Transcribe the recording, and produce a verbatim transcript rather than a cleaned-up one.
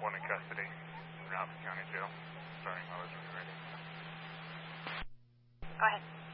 one in custody in Ralph County Jail, starting Lois when you're ready. Go ahead.